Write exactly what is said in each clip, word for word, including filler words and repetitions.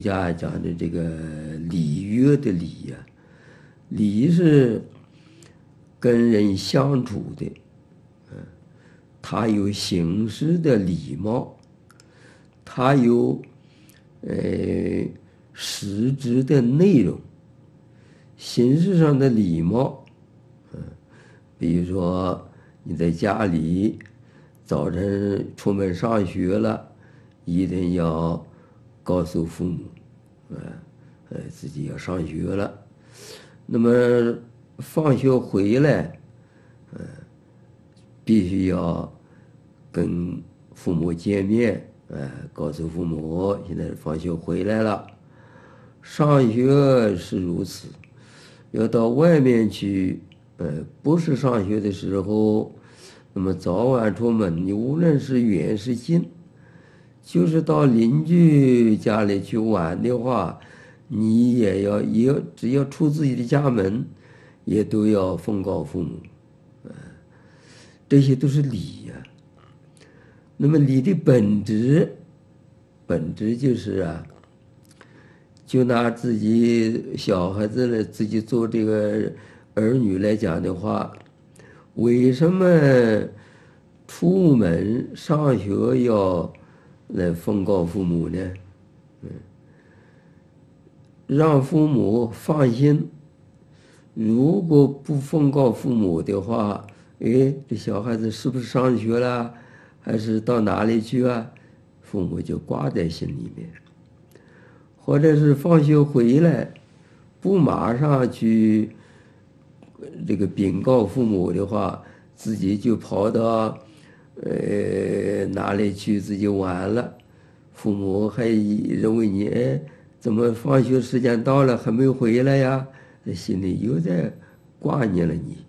家讲的这个礼乐的礼呀、啊，礼是跟人相处的，嗯，它有形式的礼貌，它有呃实质的内容。形式上的礼貌，嗯，比如说你在家里早晨出门上学了，一定要告诉父母，呃，呃，自己要上学了。那么放学回来，呃，必须要跟父母见面，呃，告诉父母现在放学回来了。上学是如此，要到外面去，呃，不是上学的时候，那么早晚出门，你无论是远是近，就是到邻居家里去玩的话，你也要也要只要出自己的家门，也都要奉告父母，呃，这些都是礼呀、啊。那么礼的本质，本质就是啊，就拿自己小孩子来自己做这个儿女来讲的话，为什么出门上学要来奉告父母呢？嗯，让父母放心。如果不奉告父母的话，哎，这小孩子是不是上学了，还是到哪里去啊？父母就挂在心里面。或者是放学回来，不马上去这个禀告父母的话，自己就跑到呃哪里去自己玩了，父母还认为你哎，怎么放学时间到了还没有回来呀？心里又在挂念了你。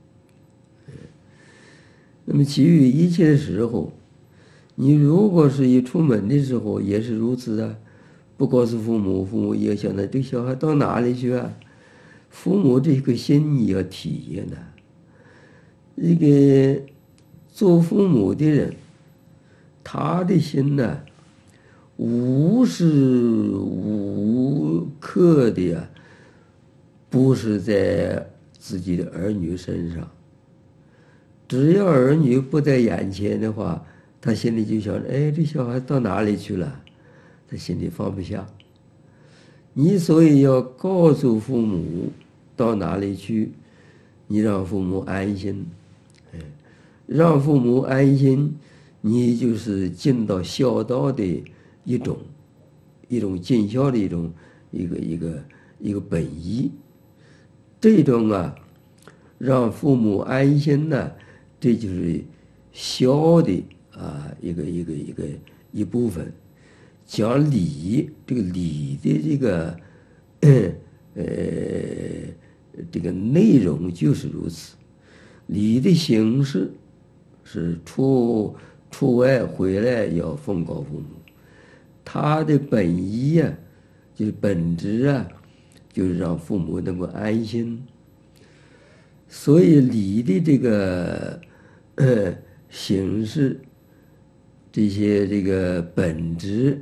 那么其余一切的时候，你如果是一出门的时候也是如此啊，不告诉父母，父母也想着这小孩到哪里去啊？父母这个心你要体验的。这个做父母的人，他的心呢，无时无刻的呀，不是在自己的儿女身上。只要儿女不在眼前的话，他心里就想着，哎，这小孩到哪里去了？他心里放不下。你所以要告诉父母到哪里去，你让父母安心，让父母安心，你就是尽到孝道的一种一种尽孝的一种一个一个一个本意。这种啊，让父母安心呢，这就是孝的啊一个一个一个一部分。讲礼，这个礼的这个呃这个内容就是如此。礼的形式是出出外回来要奉告父母，他的本意啊，就是本质啊，就是让父母能够安心。所以礼的这个呃形式，这些这个本质，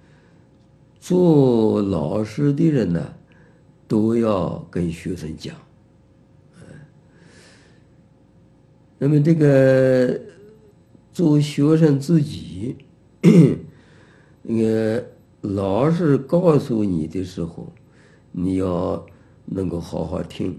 做老师的人呢，都要跟学生讲。那么这个做学生自己，那个老师告诉你的时候，你要能够好好听，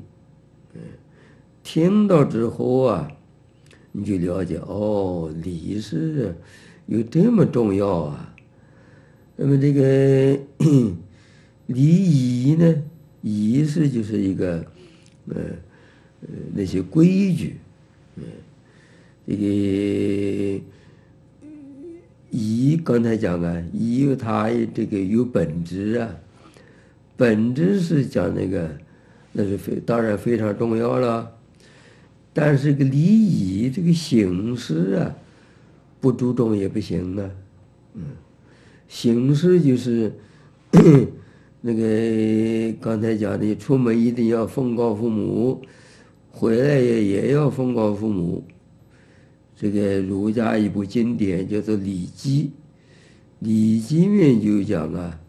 听到之后啊，你就了解哦，礼是有这么重要啊。那么这个礼仪呢，仪式就是一个呃呃那些规矩。嗯，这个仪刚才讲啊，仪有它这个有本质啊，本质是讲那个，那是非当然非常重要了。但是个礼仪这个形式啊，不注重也不行啊。嗯，形式就是那个刚才讲的，出门一定要奉告父母。回来也也要奉告父母。这个儒家一部经典叫做《礼记》，《礼记》里面就讲啊，